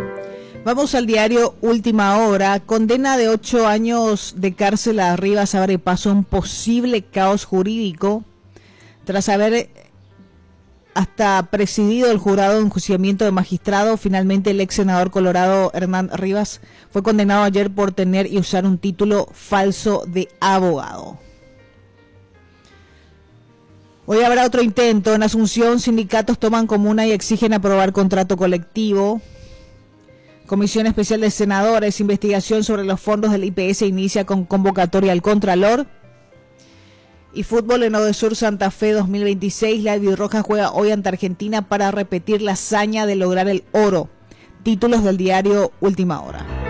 Vamos al diario Última Hora. Condena de 8 años de cárcel a Rivas abre paso a un posible caos jurídico. Tras haber hasta presidido el jurado de enjuiciamiento de magistrado, finalmente el ex senador colorado Hernán Rivas fue condenado ayer por tener y usar un título falso de abogado. Hoy habrá otro intento. En Asunción, sindicatos toman comuna y exigen aprobar contrato colectivo. Comisión Especial de Senadores, investigación sobre los fondos del IPS inicia con convocatoria al Contralor. Y fútbol en Odesur Santa Fe 2026, la albirroja juega hoy ante Argentina para repetir la hazaña de lograr el oro. Títulos del diario Última Hora.